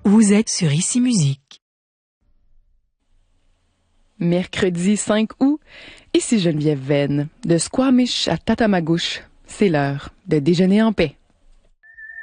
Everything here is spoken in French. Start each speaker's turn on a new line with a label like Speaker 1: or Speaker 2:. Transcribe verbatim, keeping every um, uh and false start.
Speaker 1: Vous êtes sur Ici Musique.
Speaker 2: Mercredi cinq août, ici Geneviève Venn. De Squamish à Tatamagouche, c'est l'heure de déjeuner en paix.